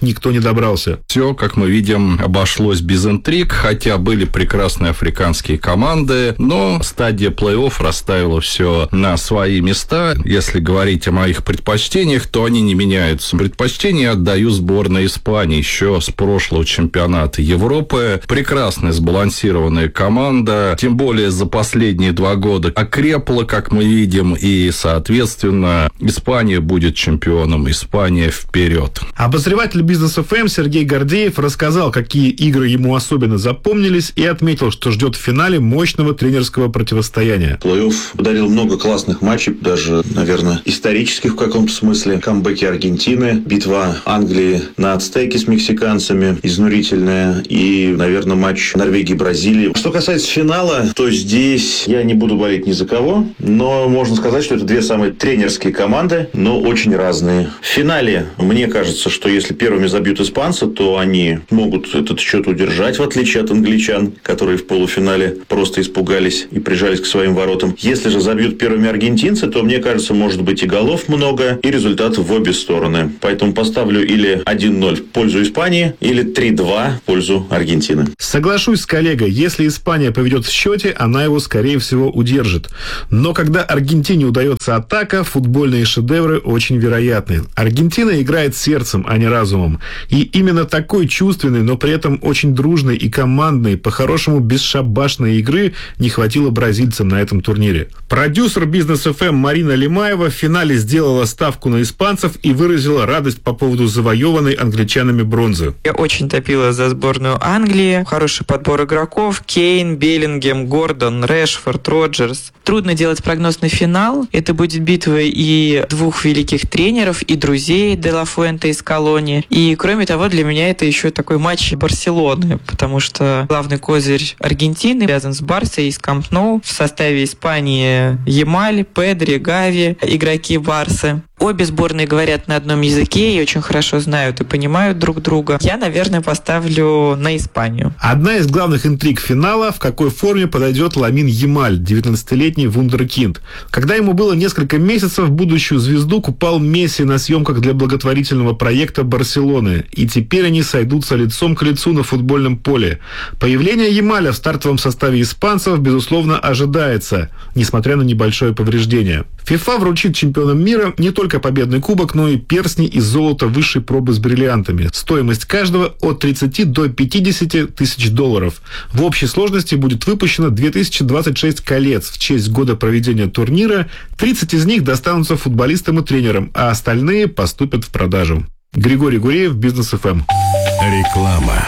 добрался. Все, как мы видим, обошлось без интриг, хотя были прекрасные африканские команды, но стадия плей-офф расставила все на свои места. Если говорить о моих предпочтениях, то они не меняются. Предпочтения я отдаю сборной Испании еще с прошлого чемпионата Европы. Прекрасная сбалансированная команда, тем более за последние 2 года окрепла, как мы видим, и, соответственно, Испания будет чемпионом. Испания вперед. Обозреватель Бизнес ФМ Сергей Гордеев рассказал, какие игры ему особенно запомнились, и отметил, что ждет в финале мощного тренерского противостояния. Плей-офф подарил много классных матчей, даже, наверное, исторических в каком-то смысле. Камбэки Аргентины, битва Англии на Ацтеке с мексиканцами, изнурительная, и, наверное, матч Норвегии-Бразилии. Что касается финала, то здесь я не буду болеть ни за кого, но можно сказать, что это 2 самые тренерские команды, но очень разные. В финале, мне кажется, что если первыми забьют испанцы, то они могут этот счет удержать, в отличие от англичан, которые в полуфинале просто испугались и прижались к своим воротам. Если же забьют первыми аргентинцы, то, мне кажется, может быть и голов много, и результат в обе стороны. Поэтому поставлю или 1-0 в пользу Испании, или 3-2 в пользу Аргентины. Соглашусь с коллегой, если Испания поведет в счете, она его, скорее всего, удержит. Но когда Аргентине удается атака, футбольные шедевры очень вероятны. Аргентина играет сердцем, а не разумом. И именно такой чувственной, но при этом очень дружной и командной, по-хорошему бесшабашной игры не хватило бразильцам на этом турнире. Продюсер Бизнес ФМ Марина Лимаева в финале сделала ставку на испанцев и выразила радость по поводу завоеванной англичанами бронзы. Я очень топила за сборную Англии. Хороший подбор игроков. Кейн, Беллингем, Гордон, Решфорд, Роджерс. Трудно делать прогноз на финал. Это будет битва и 2 великих тренеров, и друзей Де Ла Фуэнте из Колонии. И, кроме того, для меня это еще такой матч Барселоны, потому что главный козырь Аргентины связан с Барсой из Камп Ноу. В составе Испании Ямаль, Педри, Гави, игроки Барсы. Обе сборные говорят на одном языке и очень хорошо знают и понимают друг друга. Я, наверное, поставлю на Испанию. Одна из главных интриг финала – в какой форме подойдет Ламин Ямаль, 19-летний вундеркинд. Когда ему было несколько месяцев, будущую звезду купал Месси на съемках для благотворительного проекта Барселоны. И теперь они сойдутся лицом к лицу на футбольном поле. Появление Ямаля в стартовом составе испанцев, безусловно, ожидается, несмотря на небольшое повреждение. ФИФА вручит чемпионам мира не только победный кубок, но и перстни из золота высшей пробы с бриллиантами. Стоимость каждого от 30 до 50 тысяч долларов. В общей сложности будет выпущено 2026 колец в честь года проведения турнира. 30 из них достанутся футболистам и тренерам, а остальные поступят в продажу. Григорий Гуреев, Бизнес ФМ. Реклама.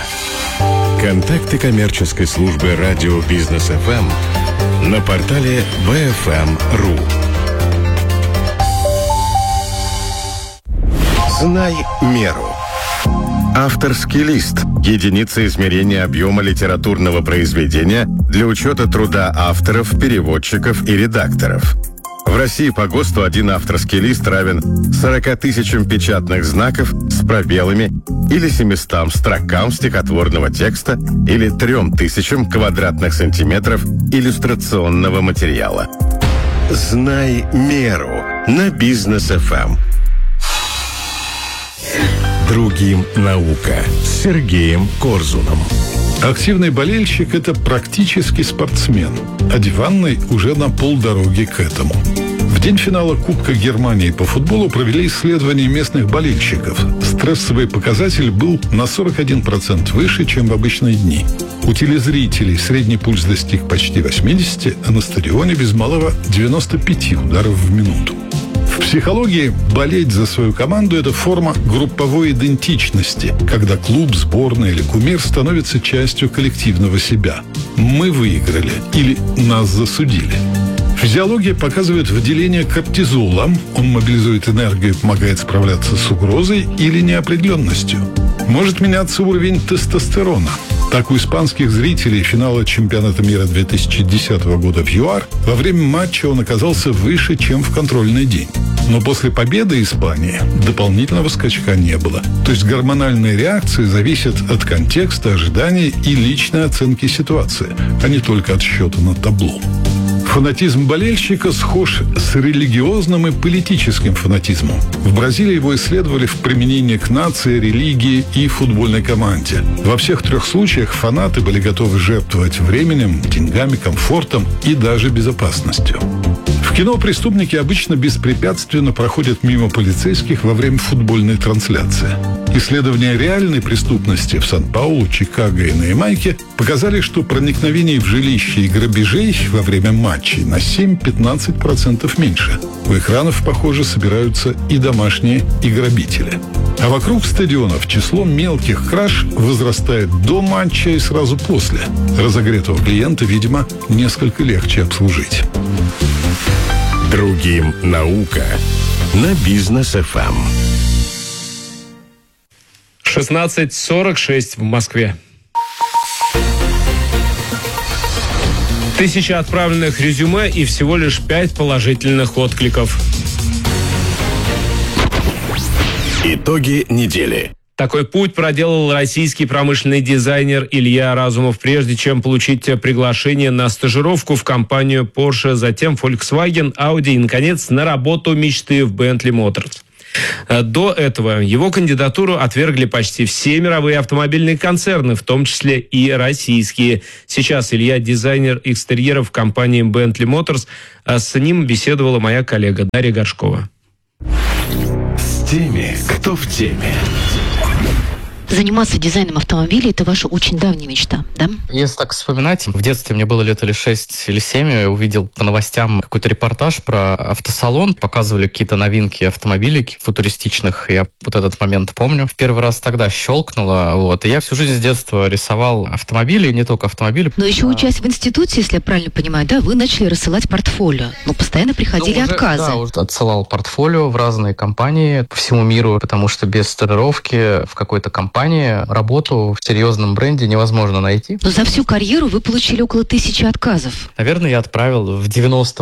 Контакты коммерческой службы радио Бизнес ФМ на портале bfm.ru. Знай меру. Авторский лист – единица измерения объема литературного произведения для учета труда авторов, переводчиков и редакторов. В России по ГОСТу один авторский лист равен 40 тысячам печатных знаков с пробелами или 700 строкам стихотворного текста или 3000 квадратных сантиметров иллюстрационного материала. Знай меру на Бизнес ФМ. Другим наука с Сергеем Корзуном. Активный болельщик – это практически спортсмен, а диванный уже на полдороги к этому. В день финала Кубка Германии по футболу провели исследование местных болельщиков. Стрессовый показатель был на 41% выше, чем в обычные дни. У телезрителей средний пульс достиг почти 80, а на стадионе без малого 95 ударов в минуту. В психологии болеть за свою команду – это форма групповой идентичности, когда клуб, сборная или кумир становятся частью коллективного себя. Мы выиграли или нас засудили. Физиология показывает выделение кортизола. Он мобилизует энергию и помогает справляться с угрозой или неопределенностью. Может меняться уровень тестостерона. Так, у испанских зрителей финала чемпионата мира 2010 года в ЮАР во время матча он оказался выше, чем в контрольный день. Но после победы Испании дополнительного скачка не было. То есть гормональные реакции зависят от контекста, ожиданий и личной оценки ситуации, а не только от счета на табло. Фанатизм болельщика схож с религиозным и политическим фанатизмом. В Бразилии его исследовали в применении к нации, религии и футбольной команде. Во всех 3 случаях фанаты были готовы жертвовать временем, деньгами, комфортом и даже безопасностью. В кино преступники обычно беспрепятственно проходят мимо полицейских во время футбольной трансляции. Исследования реальной преступности в Сан-Паулу, Чикаго и на Ямайке показали, что проникновений в жилища и грабежей во время матчей на 7-15% меньше. У экранов, похоже, собираются и домашние, и грабители. А вокруг стадионов число мелких краж возрастает до матча и сразу после. Разогретого клиента, видимо, несколько легче обслужить. Другим наука на Бизнес-ФМ. 16:46 в Москве. 1000 отправленных резюме и всего лишь 5 положительных откликов. Итоги недели. Такой путь проделал российский промышленный дизайнер Илья Разумов, прежде чем получить приглашение на стажировку в компанию Porsche, затем Volkswagen, Audi и, наконец, на работу мечты в Bentley Motors. До этого его кандидатуру отвергли почти все мировые автомобильные концерны, в том числе и российские. Сейчас Илья дизайнер экстерьеров компании Bentley Motors. С ним беседовала моя коллега Дарья Горшкова. С теми, кто в теме. Заниматься дизайном автомобилей – это ваша очень давняя мечта, да? Если так вспоминать, в детстве мне было лет или 6 или 7, я увидел по новостям какой-то репортаж про автосалон, показывали какие-то новинки автомобилей футуристичных, я вот этот момент помню. В первый раз тогда щелкнуло, и я всю жизнь с детства рисовал автомобили, и не только автомобили. Но еще учась в институте, если я правильно понимаю, да, вы начали рассылать портфолио, но постоянно приходили отказы. Да, уже отсылал портфолио в разные компании по всему миру, потому что без стажировки в какой-то компании работу в серьезном бренде невозможно найти. Но за всю карьеру вы получили около 1000 отказов. Наверное, я отправил в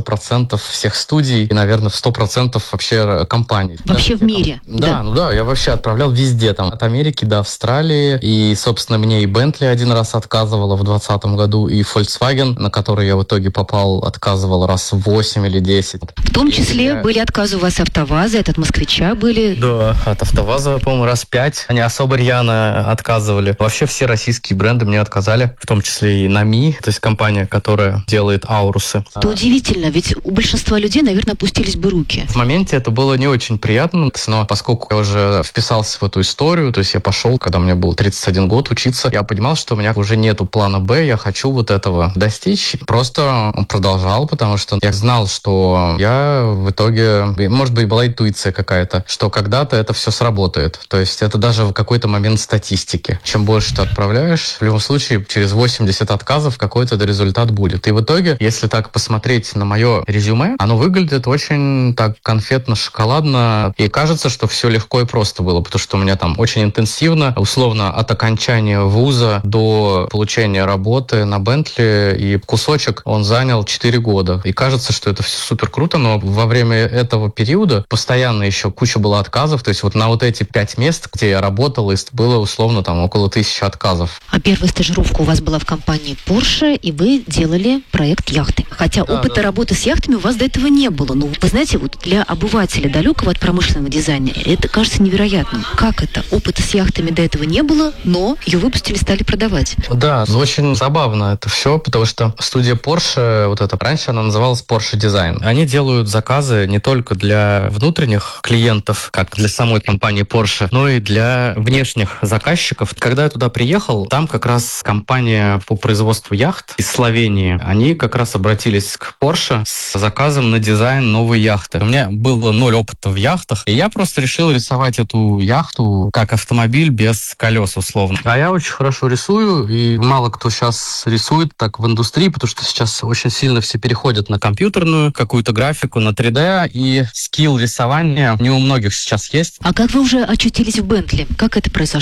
90% всех студий и, наверное, в 100% вообще компаний. Вообще в мире? Да, я вообще отправлял везде, там, от Америки до Австралии. И, собственно, мне и Bentley один раз отказывала в 2020 году, и Volkswagen, на который я в итоге попал, отказывал раз 8 или 10. В том числе были отказы у вас АвтоВАЗа, от Москвича были? Да, от АвтоВАЗа, по-моему, раз 5. Они особо рьяно отказывали. Вообще все российские бренды мне отказали, в том числе и НАМИ, то есть компания, которая делает аурусы. Это удивительно, ведь у большинства людей, наверное, опустились бы руки. В моменте это было не очень приятно, но поскольку я уже вписался в эту историю, то есть я пошел, когда мне был 31 год учиться, я понимал, что у меня уже нету плана Б, я хочу вот этого достичь. Просто продолжал, потому что я знал, что я в итоге, может быть, была интуиция какая-то, что когда-то это все сработает. То есть это даже в какой-то момент статистики. Чем больше ты отправляешь, в любом случае, через 80 отказов какой-то результат будет. И в итоге, если так посмотреть на мое резюме, оно выглядит очень так конфетно-шоколадно. И кажется, что все легко и просто было, потому что у меня там очень интенсивно, условно, от окончания вуза до получения работы на Bentley, и кусочек он занял 4 года. И кажется, что это все супер круто, но во время этого периода постоянно еще куча было отказов. То есть вот на вот эти 5 мест, где я работал, было условно там около 1000 отказов. А первая стажировка у вас была в компании Porsche, и вы делали проект яхты. Хотя опыта работы с яхтами у вас до этого не было. Но вы знаете, вот для обывателя, далекого от промышленного дизайна, это кажется невероятным. Как это? Опыта с яхтами до этого не было, но ее выпустили, стали продавать. Да, очень забавно это все, потому что студия Porsche, вот эта раньше она называлась Porsche Design. Они делают заказы не только для внутренних клиентов, как для самой компании Porsche, но и для внешних заказчиков. Когда я туда приехал, там как раз компания по производству яхт из Словении, они как раз обратились к Porsche с заказом на дизайн новой яхты. У меня было 0 опыта в яхтах, и я просто решил рисовать эту яхту как автомобиль без колес, условно. А я очень хорошо рисую, и мало кто сейчас рисует так в индустрии, потому что сейчас очень сильно все переходят на компьютерную какую-то графику, на 3D, и скилл рисования не у многих сейчас есть. А как вы уже очутились в Bentley? Как это произошло?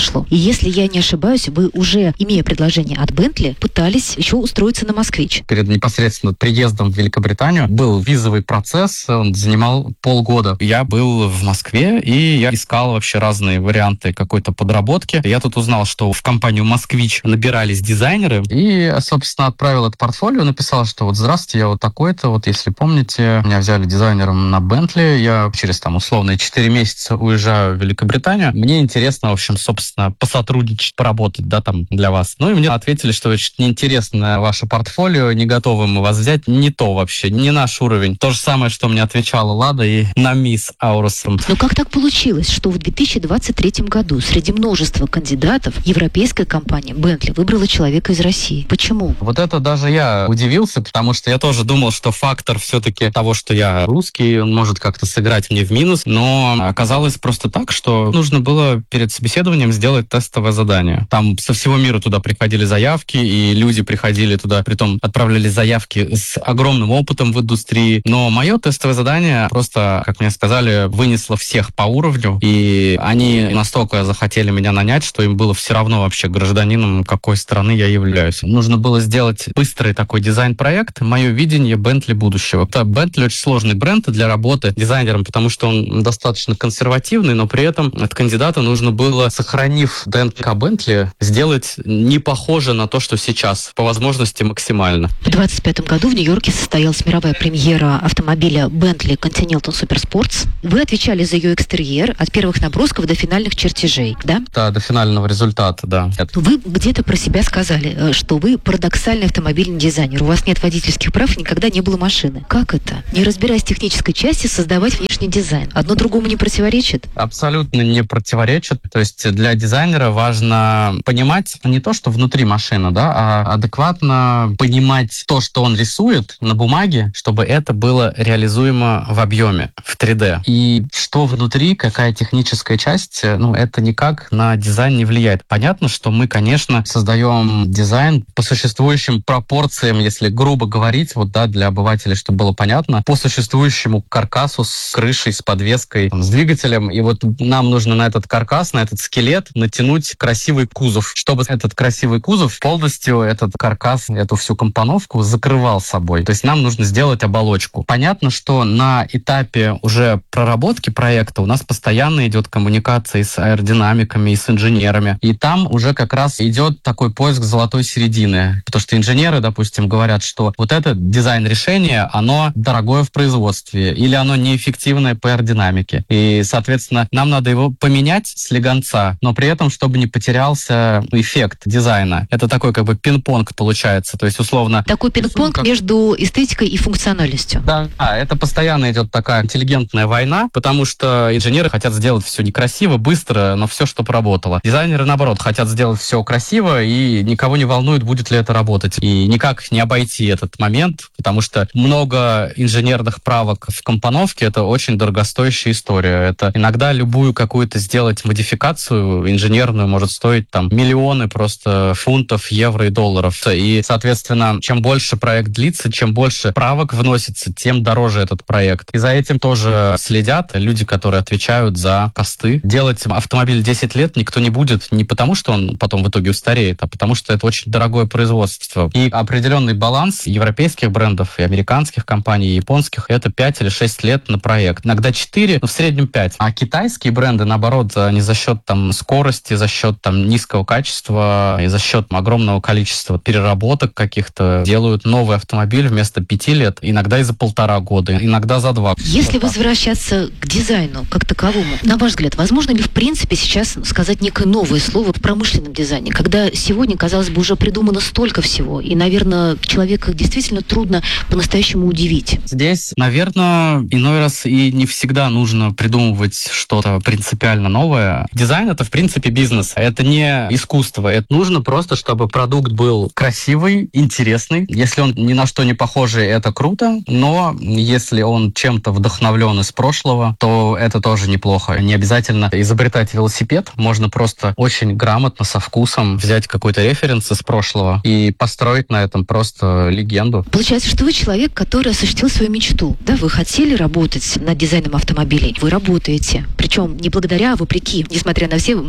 произошло. И если я не ошибаюсь, вы уже, имея предложение от Bentley, пытались еще устроиться на «Москвич». Перед непосредственно приездом в Великобританию был визовый процесс, он занимал полгода. Я был в Москве, и я искал вообще разные варианты какой-то подработки. Я тут узнал, что в компанию «Москвич» набирались дизайнеры, и, собственно, отправил это портфолио, написал, что вот здравствуйте, я вот такой-то, вот если помните, меня взяли дизайнером на Bentley, я через там условные 4 месяца уезжаю в Великобританию, мне интересно, в общем, собственно, посотрудничать, поработать, да, там, для вас. Ну, и мне ответили, что очень неинтересно ваше портфолио, не готовы мы вас взять, не то вообще, не наш уровень. То же самое, что мне отвечала Лада и на мисс Аурусом. Но как так получилось, что в 2023 году среди множества кандидатов европейская компания Bentley выбрала человека из России? Почему? Вот это даже я удивился, потому что я тоже думал, что фактор все-таки того, что я русский, он может как-то сыграть мне в минус, но оказалось просто так, что нужно было перед собеседованием сделать тестовое задание. Там со всего мира туда приходили заявки, и люди приходили туда, притом отправляли заявки с огромным опытом в индустрии. Но мое тестовое задание просто, как мне сказали, вынесло всех по уровню, и они настолько захотели меня нанять, что им было все равно вообще гражданином, какой страны я являюсь. Нужно было сделать быстрый такой дизайн-проект, мое видение Bentley будущего. Это Bentley очень сложный бренд для работы дизайнером, потому что он достаточно консервативный, но при этом от кандидата нужно было, сохранив ДНК Bentley, сделать не похоже на то, что сейчас, по возможности максимально. В 2025 году в Нью-Йорке состоялась мировая премьера автомобиля Bentley Continental Super Sports. Вы отвечали за ее экстерьер от первых набросков до финальных чертежей, да? Да, до финального результата, да. Вы где-то про себя сказали, что вы парадоксальный автомобильный дизайнер. У вас нет водительских прав, никогда не было машины. Как это? Не разбираясь в технической части, создавать внешний дизайн. Одно другому не противоречит? Абсолютно не противоречит. То есть для дизайнера важно понимать не то, что внутри машины, да, а адекватно понимать то, что он рисует на бумаге, чтобы это было реализуемо в объеме, в 3D. И что внутри, какая техническая часть, это никак на дизайн не влияет. Понятно, что мы, конечно, создаем дизайн по существующим пропорциям, если грубо говорить, для обывателя, чтобы было понятно, по существующему каркасу с крышей, с подвеской, с двигателем. И нам нужно на этот каркас, на этот скелет натянуть красивый кузов, чтобы этот красивый кузов полностью этот каркас, эту всю компоновку закрывал собой. То есть нам нужно сделать оболочку. Понятно, что на этапе уже проработки проекта у нас постоянно идет коммуникация и с аэродинамиками, и с инженерами. И там уже как раз идет такой поиск золотой середины. Потому что инженеры, допустим, говорят, что вот это дизайн-решение, оно дорогое в производстве, или оно неэффективное по аэродинамике. И, соответственно, нам надо его поменять с слегонца, но при этом, чтобы не потерялся эффект дизайна. Это такой пинг-понг получается. То есть, условно... Такой пинг-понг между эстетикой и функциональностью. Да, это постоянно идет такая интеллигентная война, потому что инженеры хотят сделать все некрасиво, быстро, но все, чтобы работало. Дизайнеры, наоборот, хотят сделать все красиво, и никого не волнует, будет ли это работать. И никак не обойти этот момент, потому что много инженерных правок в компоновке — это очень дорогостоящая история. Это иногда любую какую-то сделать модификацию инженерную может стоить миллионы просто фунтов, евро и долларов. И, соответственно, чем больше проект длится, чем больше правок вносится, тем дороже этот проект. И за этим тоже следят люди, которые отвечают за косты. Делать автомобиль 10 лет никто не будет не потому, что он потом в итоге устареет, а потому что это очень дорогое производство. И определенный баланс европейских брендов и американских компаний, и японских — это 5 или 6 лет на проект. Иногда 4, но в среднем 5. А китайские бренды, наоборот, они за счет скорости, за счет низкого качества и за счет огромного количества переработок каких-то делают новый автомобиль вместо 5 лет, иногда и за 1,5 года, иногда за 2. Если возвращаться к дизайну как таковому, на ваш взгляд, возможно ли в принципе сейчас сказать некое новое слово в промышленном дизайне, когда сегодня, казалось бы, уже придумано столько всего, и, наверное, человека действительно трудно по-настоящему удивить? Здесь, наверное, иной раз и не всегда нужно придумывать что-то принципиально новое. Дизайн — это, в принципе, бизнес. Это не искусство. Это нужно просто, чтобы продукт был красивый, интересный. Если он ни на что не похожий, это круто. Но если он чем-то вдохновлен из прошлого, то это тоже неплохо. Не обязательно изобретать велосипед. Можно просто очень грамотно, со вкусом взять какой-то референс из прошлого и построить на этом просто легенду. Получается, что вы человек, который осуществил свою мечту. Да, вы хотели работать над дизайном автомобилей. Вы работаете. Причем не благодаря, а вопреки. Несмотря на все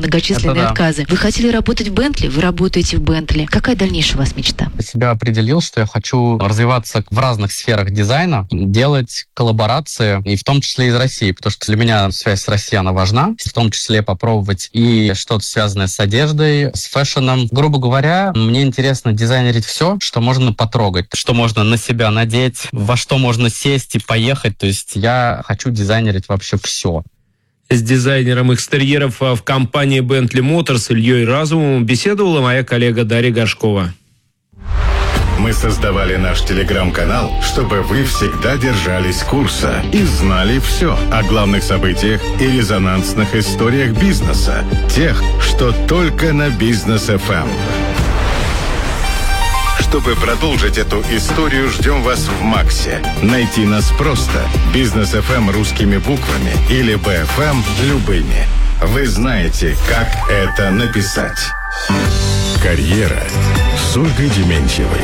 многочисленные отказы. Вы хотели работать в Бентли, вы работаете в Бентли. Какая дальнейшая у вас мечта? Я себя определил, что я хочу развиваться в разных сферах дизайна, делать коллаборации, и в том числе из России, потому что для меня связь с Россией, она важна, в том числе попробовать и что-то связанное с одеждой, с фэшеном. Грубо говоря, мне интересно дизайнерить все, что можно потрогать, что можно на себя надеть, во что можно сесть и поехать. То есть я хочу дизайнерить вообще все. С дизайнером экстерьеров в компании Bentley Motors Ильей Разумовым беседовала моя коллега Дарья Горшкова. Мы создавали наш телеграм-канал, чтобы вы всегда держались курса и знали все о главных событиях и резонансных историях бизнеса. Тех, что только на Бизнес FM. Чтобы продолжить эту историю, ждем вас в Максе. Найти нас просто. Бизнес FM русскими буквами или BFM любыми. Вы знаете, как это написать. Карьера с Ольгой Дементьевой.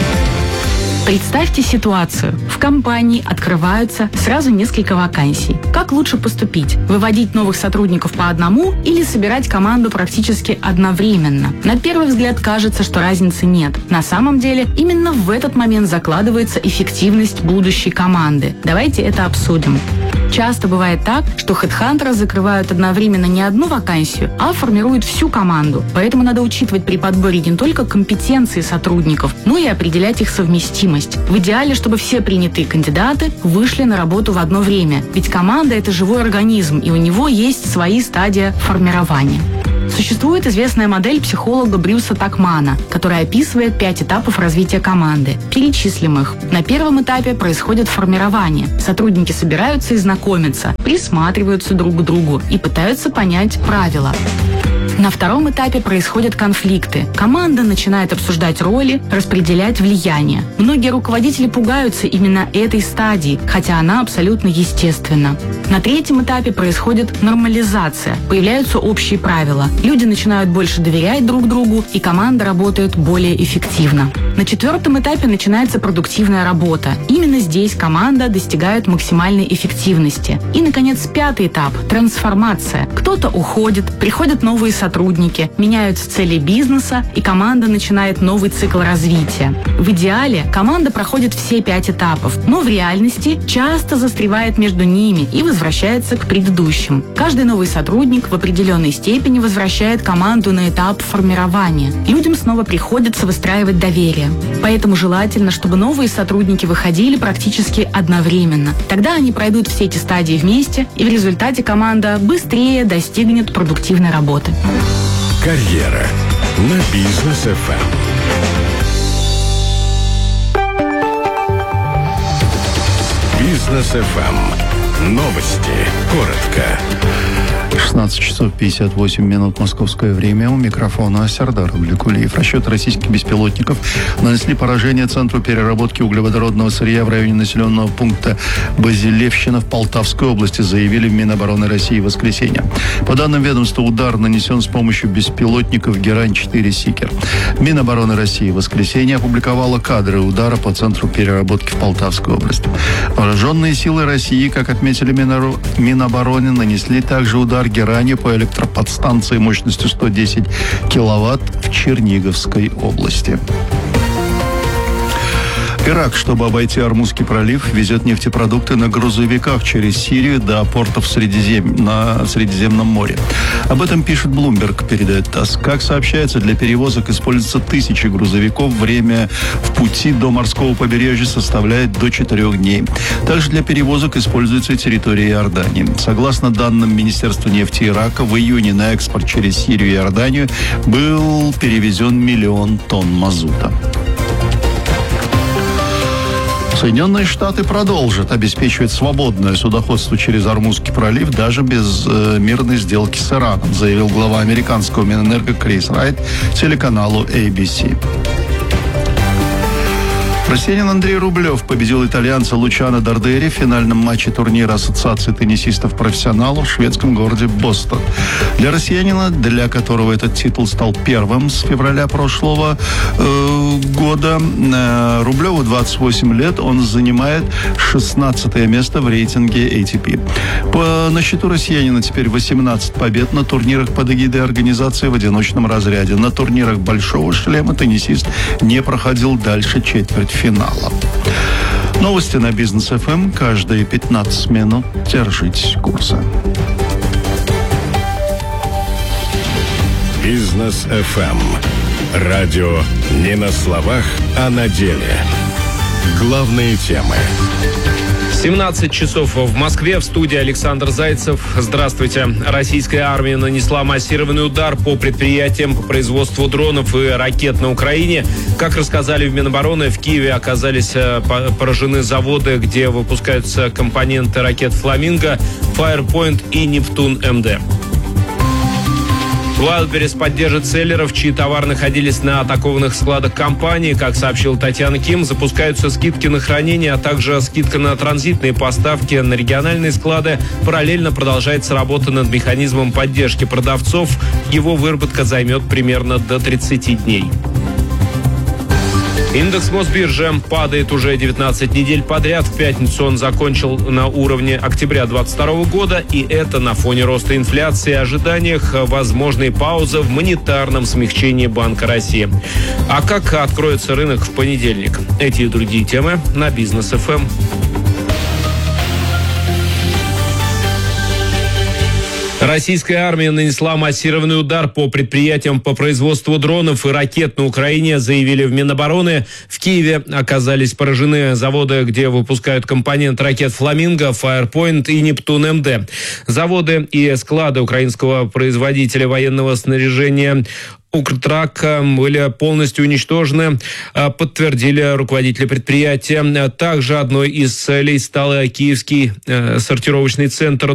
Представьте ситуацию. В компании открываются сразу несколько вакансий. Как лучше поступить? Выводить новых сотрудников по одному или собирать команду практически одновременно? На первый взгляд кажется, что разницы нет. На самом деле, именно в этот момент закладывается эффективность будущей команды. Давайте это обсудим. Часто бывает так, что хедхантеры закрывают одновременно не одну вакансию, а формируют всю команду. Поэтому надо учитывать при подборе не только компетенции сотрудников, но и определять их совместимость. В идеале, чтобы все принятые кандидаты вышли на работу в одно время. Ведь команда – это живой организм, и у него есть свои стадии формирования. Существует известная модель психолога Брюса Такмана, которая описывает 5 этапов развития команды. Перечислим их. На первом этапе происходит формирование. Сотрудники собираются и знакомятся, присматриваются друг к другу и пытаются понять правила. На втором этапе происходят конфликты. Команда начинает обсуждать роли, распределять влияние. Многие руководители пугаются именно этой стадии, хотя она абсолютно естественна. На третьем этапе происходит нормализация. Появляются общие правила. Люди начинают больше доверять друг другу, и команда работает более эффективно. На четвертом этапе начинается продуктивная работа. Именно здесь команда достигает максимальной эффективности. И, наконец, 5-й этап – трансформация. Кто-то уходит, приходят новые сотрудники, меняются цели бизнеса, и команда начинает новый цикл развития. В идеале команда проходит все 5 этапов, но в реальности часто застревает между ними и возвращается к предыдущим. Каждый новый сотрудник в определенной степени возвращает команду на этап формирования. Людям снова приходится выстраивать доверие. Поэтому желательно, чтобы новые сотрудники выходили практически одновременно. Тогда они пройдут все эти стадии вместе, и в результате команда быстрее достигнет продуктивной работы. Карьера на Бизнес FM. Бизнес FM. Новости. Коротко. 16 часов 58 минут московское время. У микрофона Сердар Гуликулиев. Расчеты российских беспилотников нанесли поражение Центру переработки углеводородного сырья в районе населенного пункта Базилевщина в Полтавской области, заявили в Минобороны России в воскресенье. По данным ведомства, удар нанесен с помощью беспилотников Герань-4 «Сикер». Минобороны России в воскресенье опубликовала кадры удара по Центру переработки в Полтавской области. Вооруженные силы России, как отметили Минобороны, нанесли также удар Герани по электроподстанции мощностью 110 киловатт в Черниговской области. Ирак, чтобы обойти Ормузский пролив, везет нефтепродукты на грузовиках через Сирию до портов на Средиземном море. Об этом пишет Bloomberg, передает ТАСС. Как сообщается, для перевозок используются тысячи грузовиков. Время в пути до морского побережья составляет до 4 дней. Также для перевозок используется и территория Иордании. Согласно данным Министерства нефти Ирака, в июне на экспорт через Сирию и Иорданию был перевезен 1 миллион тонн мазута. Соединенные Штаты продолжат обеспечивать свободное судоходство через Ормузский пролив даже без мирной сделки с Ираном, заявил глава американского Минэнерго Крис Райт телеканалу ABC. Россиянин Андрей Рублев победил итальянца Лучано Дардери в финальном матче турнира Ассоциации теннисистов-профессионалов в шведском городе Бостон. Для россиянина, для которого этот титул стал первым с февраля прошлого года, Рублеву 28 лет, он занимает 16 место в рейтинге ATP. На счету россиянина теперь 18 побед на турнирах под эгидой организации в одиночном разряде. На турнирах большого шлема теннисист не проходил дальше четвертьфинала. Новости на Бизнес ФМ каждые 15 минут. Держитесь курса. Бизнес ФМ. Радио не на словах, а на деле. Главные темы. 17 часов в Москве. В студии Александр Зайцев. Здравствуйте. Российская армия нанесла массированный удар по предприятиям по производству дронов и ракет на Украине. Как рассказали в Минобороны, в Киеве оказались поражены заводы, где выпускаются компоненты ракет «Фламинго», «Firepoint» и «Нептун-МД». Wildberries поддержит селлеров, чьи товары находились на атакованных складах компании. Как сообщил Татьяна Ким, запускаются скидки на хранение, а также скидка на транзитные поставки на региональные склады. Параллельно продолжается работа над механизмом поддержки продавцов. Его выработка займет примерно до 30 дней. Индекс Мосбиржи падает уже 19 недель подряд. В пятницу он закончил на уровне октября 2022 года. И это на фоне роста инфляции и ожиданиях возможной паузы в монетарном смягчении Банка России. А как откроется рынок в понедельник? Эти и другие темы на Бизнес ФМ. Российская армия нанесла массированный удар по предприятиям по производству дронов и ракет на Украине, заявили в Минобороны. В Киеве оказались поражены заводы, где выпускают компоненты ракет «Фламинго», «Firepoint» и «Нептун-МД». Заводы и склады украинского производителя военного снаряжения «Укртрак» были полностью уничтожены, подтвердили руководители предприятия. Также одной из целей стал киевский сортировочный центр